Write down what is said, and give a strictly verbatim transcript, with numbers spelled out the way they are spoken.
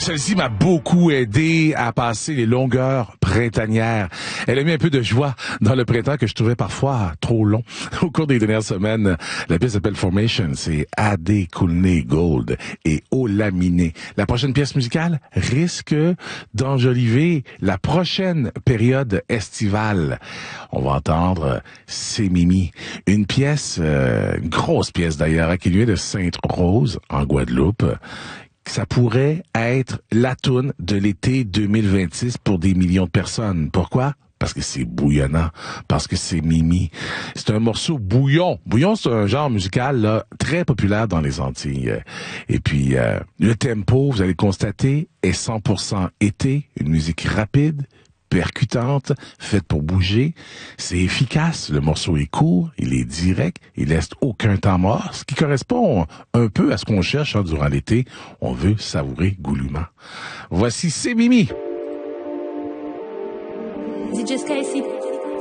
celle-ci m'a beaucoup aidé à passer les longueurs printanières. Elle a mis un peu de joie dans le printemps que je trouvais parfois trop long. Au cours des dernières semaines, la pièce s'appelle Formation, c'est Adé Coulney Gold et Olaminé. La prochaine pièce musicale risque d'enjoliver la prochaine période estivale. On va entendre C'est Mimi, une pièce, euh, une grosse pièce d'ailleurs, qui vient de Sainte-Rose, en Guadeloupe. Ça pourrait être la toune de l'été deux mille vingt-six pour des millions de personnes. Pourquoi? Parce que c'est bouillonnant, parce que c'est Mimi. C'est un morceau bouillon. Bouillon, c'est un genre musical là, très populaire dans les Antilles. Et puis, euh, le tempo, vous allez constater, est cent pour cent été, une musique rapide, percutante, faite pour bouger. C'est efficace, le morceau est court, il est direct, il laisse aucun temps mort, ce qui correspond un peu à ce qu'on cherche hein, durant l'été. On veut savourer goulûment. Voici C'est Mimi. D J Sky ici.